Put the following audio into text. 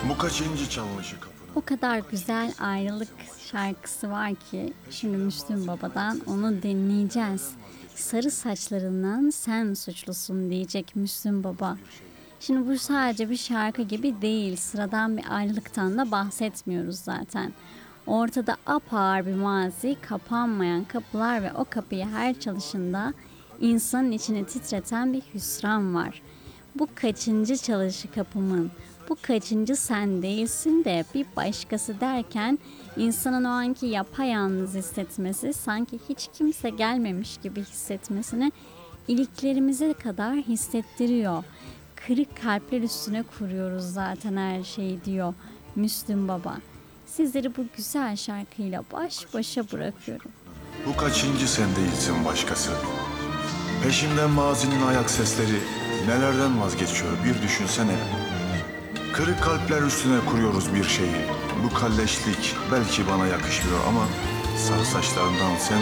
Bu kaçıncı çalışı kapının? O kadar güzel ayrılık şarkısı var ki şimdi Müslüm Baba'dan onu dinleyeceğiz. Sarı saçlarından sen suçlusun diyecek Müslüm Baba. Şimdi bu sadece bir şarkı gibi değil. Sıradan bir ayrılıktan da bahsetmiyoruz zaten. Ortada apağır bir mazi, kapanmayan kapılar ve o kapıyı her çalışında insanın içini titreten bir hüsran var. Bu kaçıncı çalışı kapımın, bu kaçıncı sen değilsin de bir başkası derken insanın o anki yapayalnız hissetmesi, sanki hiç kimse gelmemiş gibi hissetmesini iliklerimize kadar hissettiriyor. Kırık kalpler üstüne kuruyoruz zaten her şeyi diyor Müslüm Baba. Sizleri bu güzel şarkıyla baş başa bırakıyorum. Bu kaçıncı sen değilsin başkası? Peşimden mazinin ayak sesleri nelerden vazgeçiyor bir düşünsene. Kırık kalpler üstüne kuruyoruz bir şeyi. Bu kalleşlik belki bana yakışmıyor ama sarı saçlarından sen